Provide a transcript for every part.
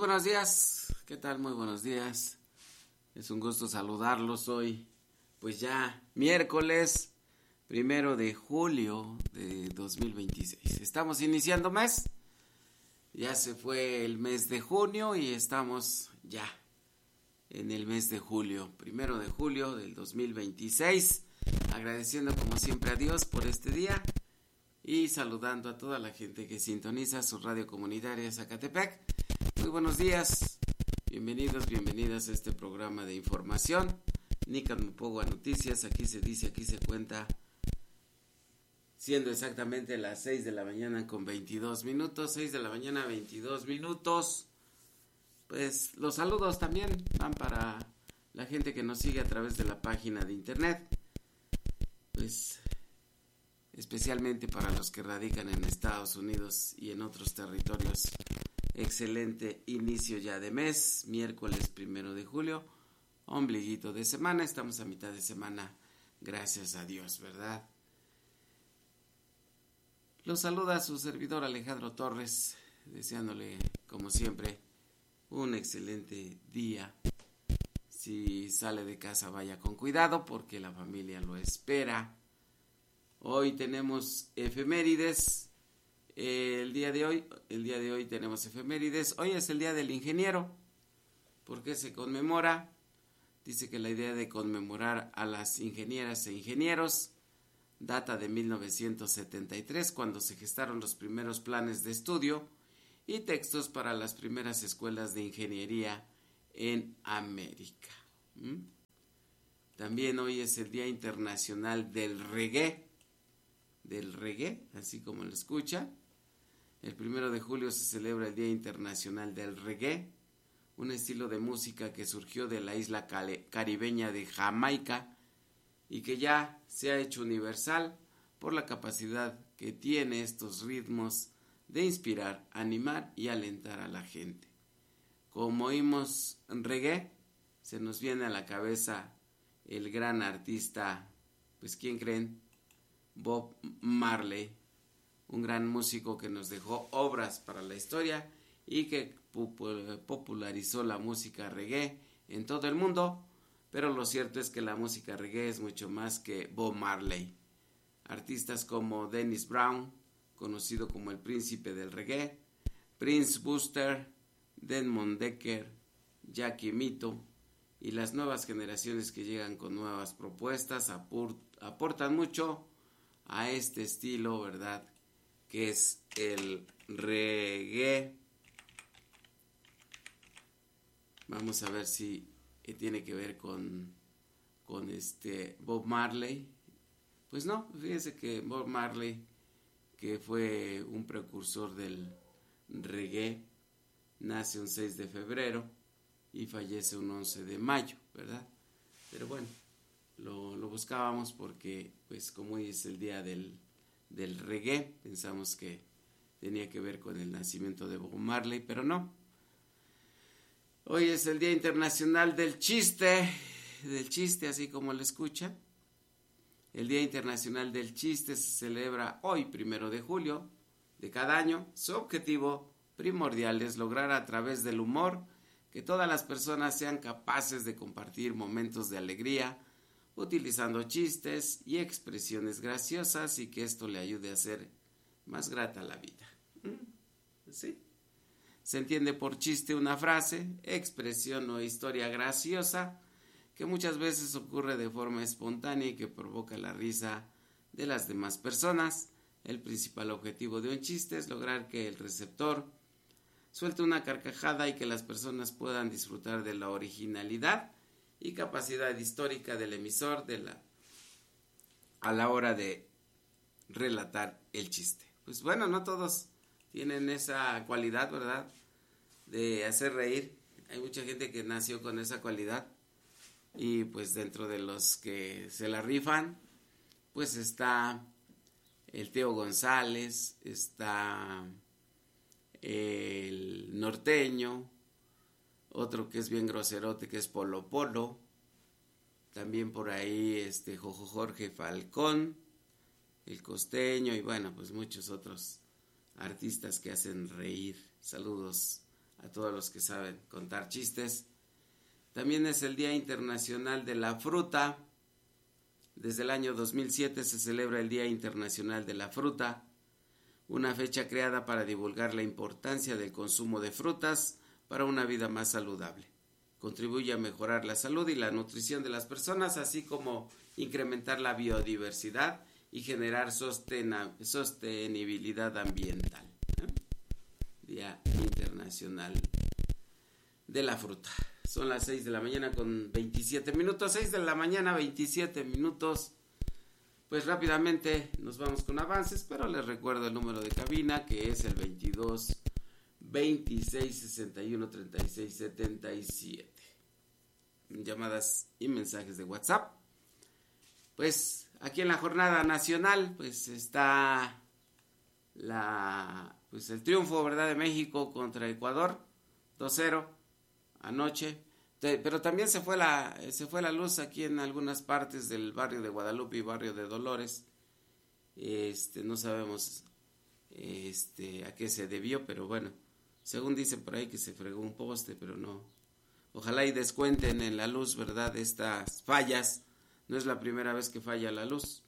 buenos días, ¿qué tal? Muy buenos días. Es un gusto saludarlos hoy, pues ya miércoles 1 de julio de 2026. Estamos iniciando mes, ya se fue el mes de junio y estamos ya en el mes de julio, 1 de julio del 2026. Agradeciendo como siempre a Dios por este día y saludando a toda la gente que sintoniza su radio comunitaria Zacatepec. Muy buenos días, bienvenidos, bienvenidas a este programa de información. Nican Mupogua Noticias, aquí se dice, aquí se cuenta, siendo exactamente las 6 de la mañana con 22 minutos, 6 de la mañana 22 minutos. Pues los saludos también van para la gente que nos sigue a través de la página de internet, pues especialmente para los que radican en Estados Unidos y en otros territorios. Excelente inicio ya de mes, miércoles 1 de julio, ombliguito de semana, estamos a mitad de semana, gracias a Dios, ¿verdad? Los saluda su servidor Alejandro Torres, deseándole, como siempre, un excelente día. Si sale de casa, vaya con cuidado porque la familia lo espera. Hoy tenemos efemérides. El día de hoy tenemos efemérides. Hoy es el día del ingeniero. ¿Por qué se conmemora? Dice que la idea de conmemorar a las ingenieras e ingenieros data de 1973, cuando se gestaron los primeros planes de estudio y textos para las primeras escuelas de ingeniería en América. También hoy es el Día Internacional del Reggae, así como lo escucha. El 1 de julio se celebra el Día Internacional del Reggae, un estilo de música que surgió de la isla caribeña de Jamaica y que ya se ha hecho universal por la capacidad que tiene estos ritmos de inspirar, animar y alentar a la gente. Como oímos reggae, se nos viene a la cabeza el gran artista, pues ¿quién creen? Bob Marley, un gran músico que nos dejó obras para la historia y que popularizó la música reggae en todo el mundo, pero lo cierto es que la música reggae es mucho más que Bob Marley. Artistas como Dennis Brown, conocido como el príncipe del reggae, Prince Buster, Desmond Dekker, Jackie Mito y las nuevas generaciones que llegan con nuevas propuestas aportan mucho a este estilo, ¿verdad?, que es el reggae. Vamos a ver si tiene que ver con Bob Marley. Pues no, fíjense que Bob Marley, que fue un precursor del reggae, nace un 6 de febrero y fallece un 11 de mayo, ¿verdad? Pero bueno, lo buscábamos porque, pues como hoy es el día del reggae, pensamos que tenía que ver con el nacimiento de Bob Marley, pero no. Hoy es el Día Internacional del Chiste, así como lo escucha. El Día Internacional del Chiste se celebra hoy, 1 de julio de cada año. Su objetivo primordial es lograr a través del humor que todas las personas sean capaces de compartir momentos de alegría, utilizando chistes y expresiones graciosas y que esto le ayude a hacer más grata la vida. ¿Sí? Se entiende por chiste una frase, expresión o historia graciosa que muchas veces ocurre de forma espontánea y que provoca la risa de las demás personas. El principal objetivo de un chiste es lograr que el receptor suelte una carcajada y que las personas puedan disfrutar de la originalidad y capacidad histórica del emisor a la hora de relatar el chiste. Pues bueno, no todos tienen esa cualidad, ¿verdad?, de hacer reír. Hay mucha gente que nació con esa cualidad y pues dentro de los que se la rifan, pues está el Teo González, está el norteño, otro que es bien groserote, que es Polo Polo, también por ahí Jorge Falcón, el costeño y bueno, pues muchos otros artistas que hacen reír. Saludos a todos los que saben contar chistes. También es el Día Internacional de la Fruta. Desde el año 2007 se celebra el Día Internacional de la Fruta, una fecha creada para divulgar la importancia del consumo de frutas para una vida más saludable. Contribuye a mejorar la salud y la nutrición de las personas, así como incrementar la biodiversidad y generar sostenibilidad ambiental. Día Internacional de la Fruta. Son las 6 de la mañana con 27 minutos. 6 de la mañana, 27 minutos. Pues rápidamente nos vamos con avances, pero les recuerdo el número de cabina, que es el 22 26 61 36 77. Llamadas y mensajes de WhatsApp. Pues aquí en la jornada nacional pues está el triunfo, ¿verdad?, de México contra Ecuador, 2-0 anoche. Pero también se fue la luz aquí en algunas partes del barrio de Guadalupe y barrio de Dolores. No sabemos a qué se debió, pero bueno, según dicen por ahí que se fregó un poste, pero no. Ojalá y descuenten en la luz, ¿verdad?, estas fallas. No es la primera vez que falla la luz.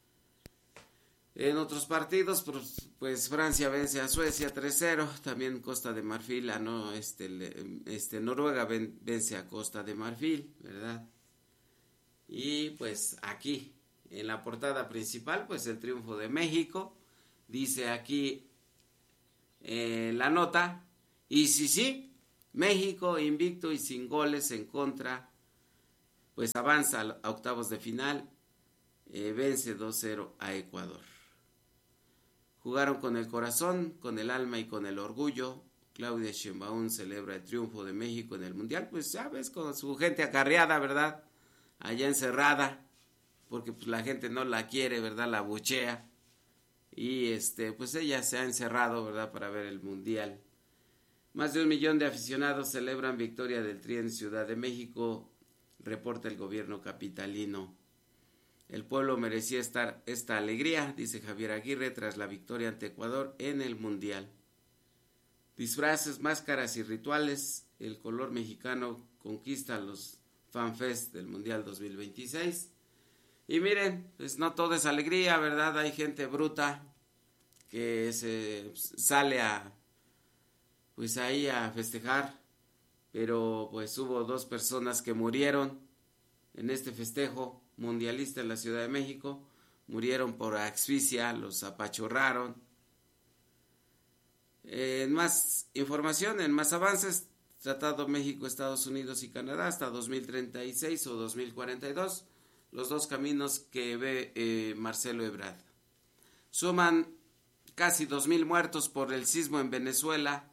En otros partidos, pues Francia vence a Suecia 3-0, también Costa de Marfil, Noruega vence a Costa de Marfil, ¿verdad? Y pues aquí, en la portada principal, pues el triunfo de México, dice aquí la nota, y sí, México invicto y sin goles en contra, pues avanza a octavos de final, vence 2-0 a Ecuador. Jugaron con el corazón, con el alma y con el orgullo. Claudia Sheinbaum celebra el triunfo de México en el Mundial. Pues ya ves, con su gente acarreada, ¿verdad? Allá encerrada, porque pues la gente no la quiere, ¿verdad? La abuchea. Y pues ella se ha encerrado, ¿verdad?, para ver el Mundial. Más de 1 millón de aficionados celebran victoria del Tri en Ciudad de México, reporta el gobierno capitalino. El pueblo merecía esta alegría, dice Javier Aguirre, tras la victoria ante Ecuador en el Mundial. Disfraces, máscaras y rituales, el color mexicano conquista los FanFest del Mundial 2026. Y miren, pues no todo es alegría, ¿verdad? Hay gente bruta que se sale pues ahí a festejar, pero pues hubo 2 personas que murieron en este festejo mundialista en la Ciudad de México. Murieron por asfixia, los apachurraron. En más información, en más avances, Tratado México, Estados Unidos y Canadá hasta 2036 o 2042, los 2 caminos que ve Marcelo Ebrard. Suman casi 2,000 muertos por el sismo en Venezuela,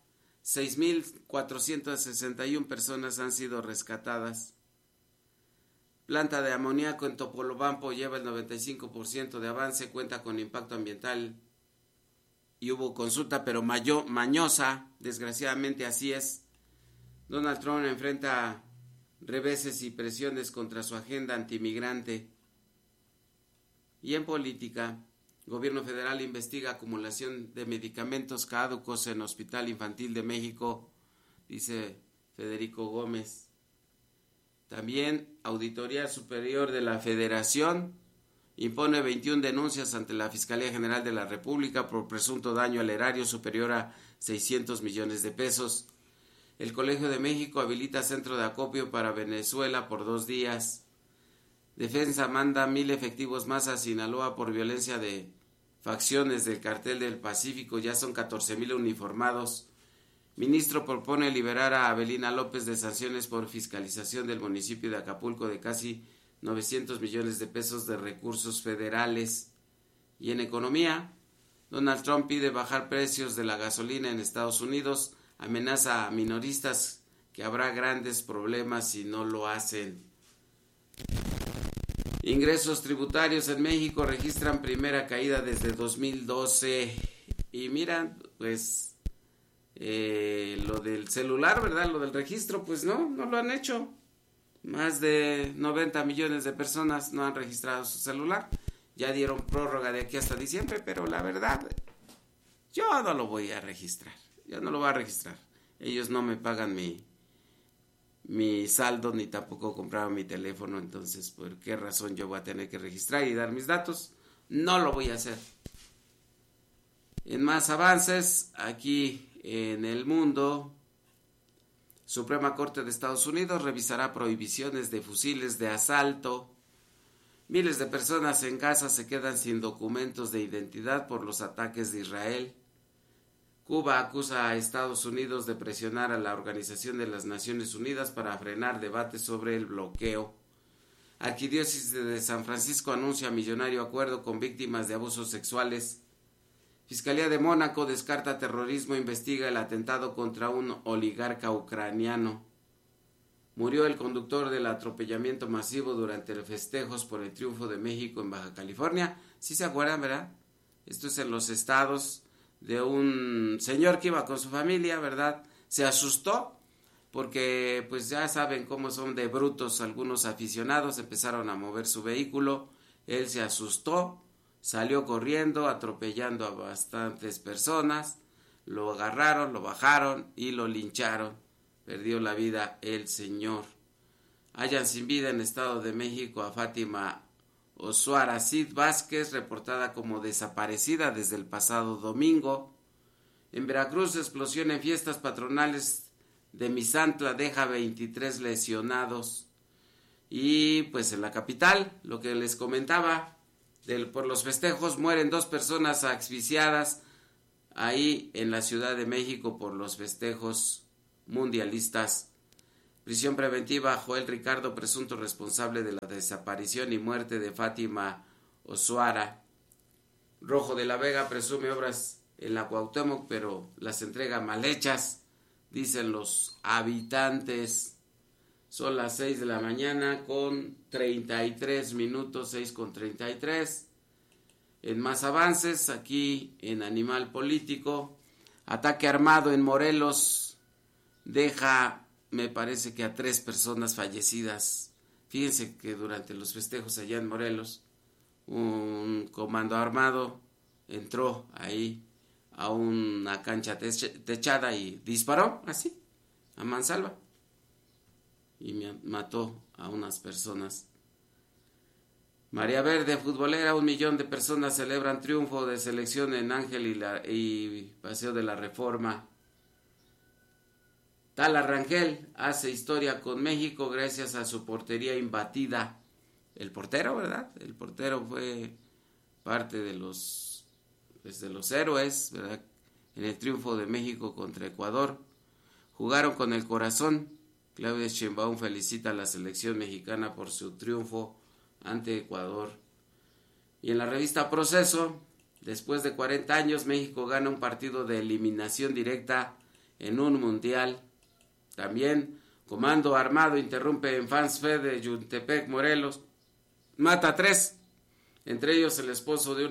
6,461 personas han sido rescatadas. Planta de amoníaco en Topolobampo lleva el 95% de avance, cuenta con impacto ambiental y hubo consulta, pero mañosa, desgraciadamente así es. Donald Trump enfrenta reveses y presiones contra su agenda antimigrante. Y en política, Gobierno federal investiga acumulación de medicamentos caducos en Hospital Infantil de México, dice Federico Gómez. También Auditoría Superior de la Federación impone 21 denuncias ante la Fiscalía General de la República por presunto daño al erario superior a 600 millones de pesos. El Colegio de México habilita centro de acopio para Venezuela por 2 días. Defensa manda 1,000 efectivos más a Sinaloa por violencia de facciones del Cartel del Pacífico. Ya son 14,000 uniformados. Ministro propone liberar a Abelina López de sanciones por fiscalización del municipio de Acapulco de casi 900 millones de pesos de recursos federales. Y en economía, Donald Trump pide bajar precios de la gasolina en Estados Unidos, amenaza a minoristas que habrá grandes problemas si no lo hacen. Ingresos tributarios en México registran primera caída desde 2012. Y miran, pues lo del celular, ¿verdad? Lo del registro, pues no lo han hecho. Más de 90 millones de personas no han registrado su celular. Ya dieron prórroga de aquí hasta diciembre, pero la verdad, yo no lo voy a registrar. Yo no lo voy a registrar. ellos no me pagan mi saldo ni tampoco compraron mi teléfono, entonces ¿por qué razón yo voy a tener que registrar y dar mis datos? No lo voy a hacer. En más avances, aquí en el mundo, Suprema Corte de Estados Unidos revisará prohibiciones de fusiles de asalto. Miles de personas en Gaza se quedan sin documentos de identidad por los ataques de Israel. Cuba acusa a Estados Unidos de presionar a la Organización de las Naciones Unidas para frenar debates sobre el bloqueo. Arquidiócesis de San Francisco anuncia millonario acuerdo con víctimas de abusos sexuales. Fiscalía de Mónaco descarta terrorismo e investiga el atentado contra un oligarca ucraniano. Murió el conductor del atropellamiento masivo durante los festejos por el triunfo de México en Baja California. ¿Sí se acuerdan, verdad? Esto es en los estados de un señor que iba con su familia, ¿verdad? Se asustó porque pues ya saben cómo son de brutos algunos aficionados, empezaron a mover su vehículo, él se asustó, salió corriendo, atropellando a bastantes personas, lo agarraron, lo bajaron y lo lincharon. Perdió la vida el señor. Hallan sin vida en Estado de México a Fátima Osuara Cid Vázquez, reportada como desaparecida desde el pasado domingo. En Veracruz, explosión en fiestas patronales de Misantla deja 23 lesionados. Y pues en la capital, lo que les comentaba, por los festejos mueren 2 personas asfixiadas ahí en la Ciudad de México por los festejos mundialistas. Prisión preventiva a Joel Ricardo, presunto responsable de la desaparición y muerte de Fátima Osuara. Rojo de la Vega presume obras en la Cuauhtémoc, pero las entrega mal hechas, dicen los habitantes. Son las 6 de la mañana con 33 minutos, 6 con 33. En más avances, aquí en Animal Político, ataque armado en Morelos deja, me parece que a 3 personas fallecidas. Fíjense que durante los festejos allá en Morelos, un comando armado entró ahí a una cancha techada y disparó así, a mansalva, y mató a unas personas. María Verde, futbolera, 1 millón de personas celebran triunfo de selección en Ángel y Paseo de la Reforma. Tala Rangel hace historia con México gracias a su portería imbatida. El portero, ¿verdad? El portero fue parte de los héroes, ¿verdad? En el triunfo de México contra Ecuador. Jugaron con el corazón. Claudia Sheinbaum felicita a la selección mexicana por su triunfo ante Ecuador. Y en la revista Proceso, después de 40 años, México gana un partido de eliminación directa en un mundial. También, comando armado interrumpe en Fans Fe de Yuntepec, Morelos. Mata a 3, entre ellos el esposo de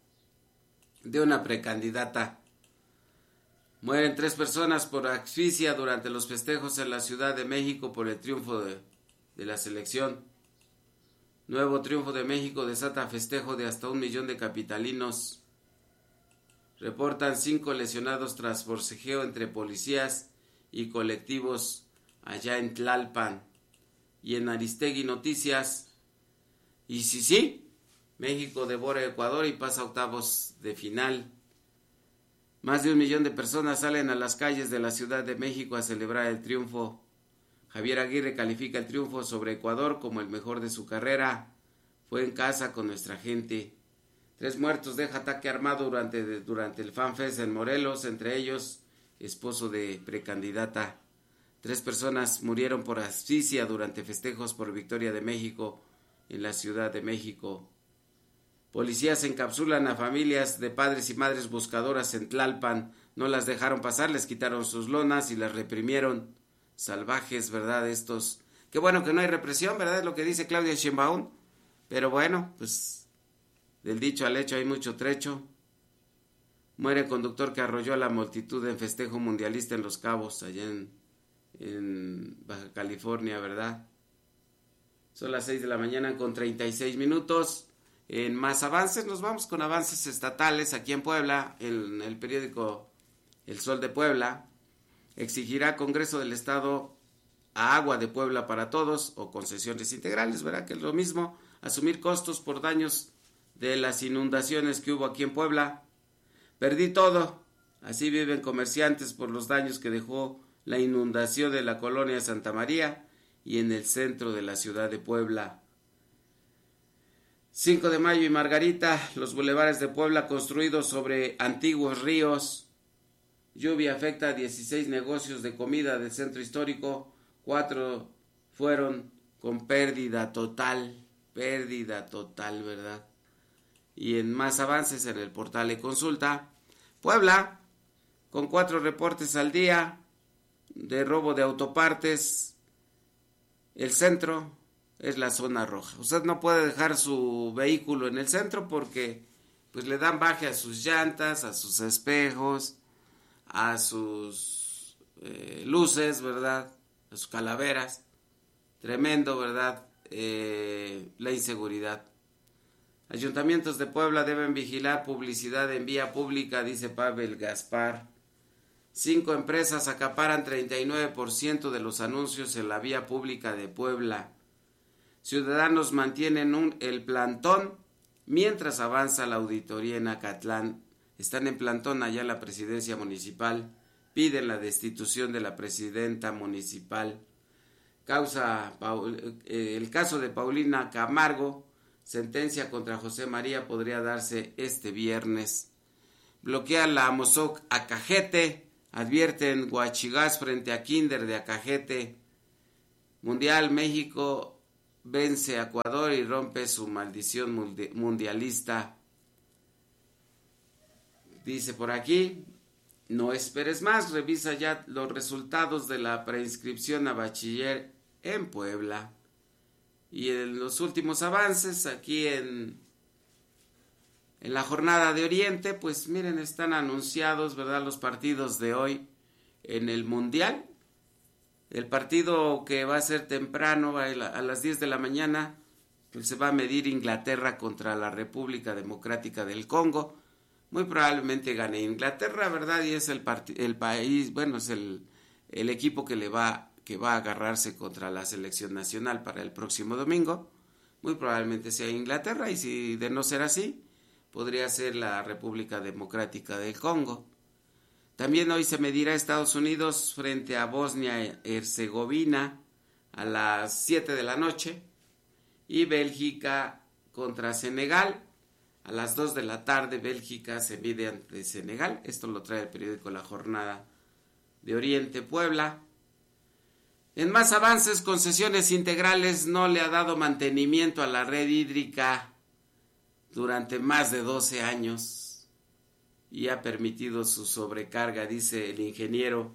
una precandidata. Mueren 3 personas por asfixia durante los festejos en la Ciudad de México por el triunfo de la selección. Nuevo triunfo de México desata festejo de hasta 1 millón de capitalinos. Reportan 5 lesionados tras forcejeo entre policías y colectivos allá en Tlalpan. Y en Aristegui Noticias, y sí, México devora a Ecuador y pasa a octavos de final. Más de 1 millón de personas salen a las calles de la Ciudad de México a celebrar el triunfo. Javier Aguirre califica el triunfo sobre Ecuador como el mejor de su carrera. Fue en casa con nuestra gente. 3 muertos deja ataque armado durante el FanFest en Morelos, entre ellos esposo de precandidata. 3 personas murieron por asfixia durante festejos por victoria de México en la Ciudad de México. Policías encapsulan a familias de padres y madres buscadoras en Tlalpan. No las dejaron pasar, les quitaron sus lonas y las reprimieron. Salvajes, ¿verdad? Estos. Qué bueno que no hay represión, ¿verdad? Es lo que dice Claudia Sheinbaum. Pero bueno, pues del dicho al hecho hay mucho trecho. Muere conductor que arrolló a la multitud en festejo mundialista en Los Cabos, allá en Baja California, ¿verdad? Son las 6 de la mañana con 36 minutos. En más avances, nos vamos con avances estatales aquí en Puebla, en el periódico El Sol de Puebla. exigirá Congreso del Estado a Agua de Puebla para Todos o concesiones integrales, ¿verdad? Que es lo mismo, asumir costos por daños de las inundaciones que hubo aquí en Puebla. Perdí todo, así viven comerciantes por los daños que dejó la inundación de la colonia Santa María y en el centro de la ciudad de Puebla. 5 de Mayo y Margarita, los bulevares de Puebla construidos sobre antiguos ríos. Lluvia afecta a 16 negocios de comida del centro histórico, 4 fueron con pérdida total, ¿verdad? Y en más avances en el portal de consulta, Puebla, con 4 reportes al día de robo de autopartes, el centro es la zona roja. Usted no puede dejar su vehículo en el centro porque pues le dan baje a sus llantas, a sus espejos, a sus luces, ¿verdad? A sus calaveras. Tremendo, ¿verdad? La inseguridad. Ayuntamientos de Puebla deben vigilar publicidad en vía pública, dice Pavel Gaspar. 5 empresas acaparan 39% de los anuncios en la vía pública de Puebla. Ciudadanos mantienen el plantón mientras avanza la auditoría en Acatlán. Están en plantón allá la presidencia municipal. Piden la destitución de la presidenta municipal. El caso de Paulina Camargo, sentencia contra José María podría darse este viernes. Bloquea la Amozoc Acajete. Advierten Huachigás frente a Kinder de Acajete. Mundial, México vence a Ecuador y rompe su maldición mundialista. Dice por aquí, no esperes más, revisa ya los resultados de la preinscripción a bachiller en Puebla. Y en los últimos avances aquí en la jornada de Oriente, pues miren, están anunciados, ¿verdad?, los partidos de hoy en el Mundial. El partido que va a ser temprano, a las 10 de la mañana, pues se va a medir Inglaterra contra la República Democrática del Congo. Muy probablemente gane Inglaterra, ¿verdad? Y es el país, bueno, es el equipo que va a agarrarse contra la selección nacional para el próximo domingo. Muy probablemente sea Inglaterra, y si de no ser así, podría ser la República Democrática del Congo. También hoy se medirá Estados Unidos frente a Bosnia-Herzegovina a las 7 de la noche y Bélgica contra Senegal a las 2 de la tarde. Bélgica se mide ante Senegal. Esto lo trae el periódico La Jornada de Oriente, Puebla. En más avances, Concesiones Integrales no le ha dado mantenimiento a la red hídrica durante más de 12 años. Y ha permitido su sobrecarga, dice el ingeniero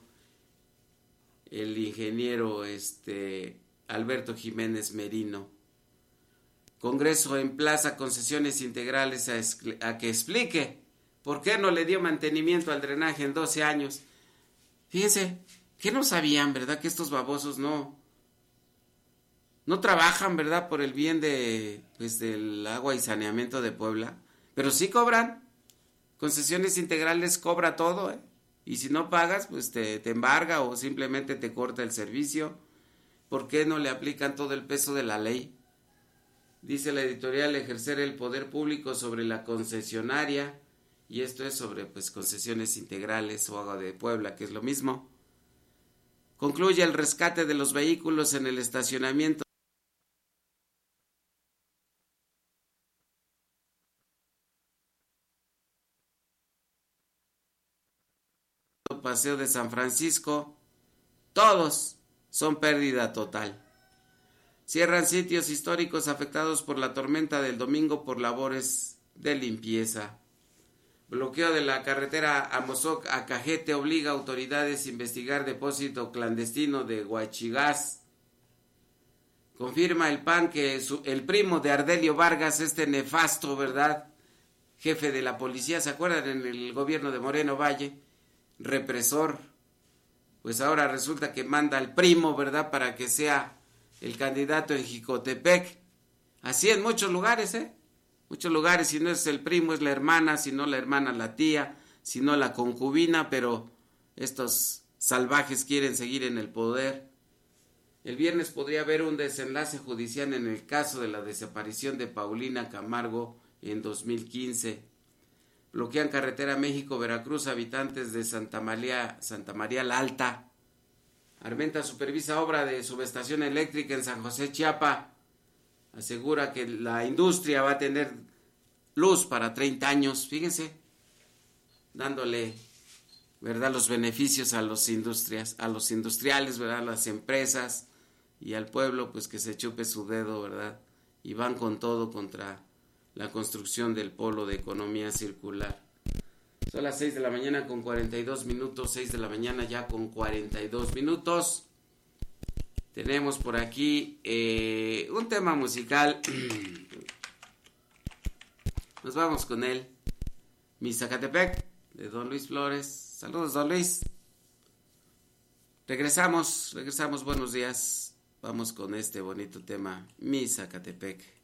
Alberto Jiménez Merino. Congreso emplaza Concesiones Integrales a que explique por qué no le dio mantenimiento al drenaje en 12 años. Fíjense, que no sabían, ¿verdad?, que estos babosos no trabajan, ¿verdad?, por el bien del agua y saneamiento de Puebla, pero sí cobran. Concesiones Integrales cobra todo, y si no pagas, pues te embarga o simplemente te corta el servicio. ¿Por qué no le aplican todo el peso de la ley? Dice la editorial, ejercer el poder público sobre la concesionaria, y esto es sobre Concesiones Integrales o Agua de Puebla, que es lo mismo. Concluye el rescate de los vehículos en el estacionamiento Paseo de San Francisco. Todos son pérdida total. Cierran sitios históricos afectados por la tormenta del domingo por labores de limpieza. Bloqueo de la carretera Amozoc a Cajete obliga a autoridades a investigar depósito clandestino de Huachigás. Confirma el PAN que el primo de Ardelio Vargas, este nefasto, ¿verdad?, jefe de la policía, ¿se acuerdan?, en el gobierno de Moreno Valle, represor, pues ahora resulta que manda al primo, ¿verdad?, para que sea el candidato en Jicotepec. Así en muchos lugares, muchos lugares, si no es el primo es la hermana, si no la hermana la tía, si no la concubina, pero estos salvajes quieren seguir en el poder. El viernes podría haber un desenlace judicial en el caso de la desaparición de Paulina Camargo en 2015. Bloquean carretera México-Veracruz habitantes de Santa María la Alta. Armenta supervisa obra de subestación eléctrica en San José, Chiapas. Asegura que la industria va a tener luz para 30 años. Fíjense, dándole, ¿verdad?, los beneficios a los industriales, ¿verdad?, a las empresas y al pueblo, pues que se chupe su dedo, ¿verdad? Y van con todo contra la construcción del polo de economía circular. Son las 6 de la mañana con 42 minutos, 6 de la mañana ya con 42 minutos. Tenemos por aquí un tema musical. Nos vamos con él. Mi Zacatepec, de Don Luis Flores. Saludos, Don Luis. Regresamos, buenos días. Vamos con este bonito tema, Mi Zacatepec.